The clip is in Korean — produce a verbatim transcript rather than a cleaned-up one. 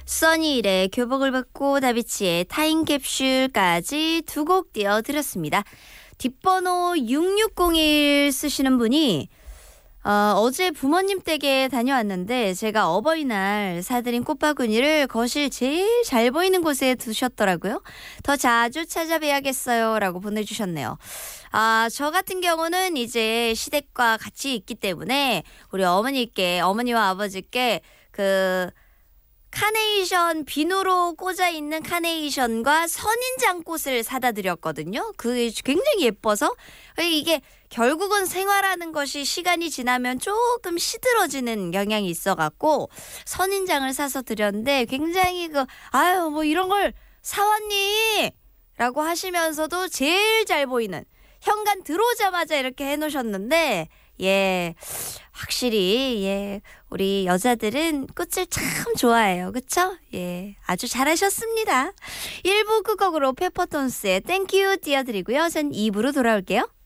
써니힐의 교복을 벗고 다비치의 타임캡슐까지 두 곡 띄워드렸습니다. 뒷번호 육육공일 쓰시는 분이 어, 어제 부모님 댁에 다녀왔는데 제가 어버이날 사드린 꽃바구니를 거실 제일 잘 보이는 곳에 두셨더라고요. 더 자주 찾아뵈야겠어요 라고 보내주셨네요. 아, 저 같은 경우는 이제 시댁과 같이 있기 때문에 우리 어머니께 어머니와 아버지께 그 카네이션 비누로 꽂아 있는 카네이션과 선인장꽃을 사다 드렸거든요. 그게 굉장히 예뻐서 이게 결국은 생활하는 것이 시간이 지나면 조금 시들어지는 경향이 있어갖고 선인장을 사서 드렸는데 굉장히 그 아유 뭐 이런 걸 사왔니? 라고 하시면서도 제일 잘 보이는 현관 들어오자마자 이렇게 해놓으셨는데 예 확실히 예 우리 여자들은 꽃을 참 좋아해요. 그쵸? 예 아주 잘하셨습니다. 일 부 끝곡으로 페퍼톤스의 땡큐 띄워드리고요. 전 이 부로 돌아올게요.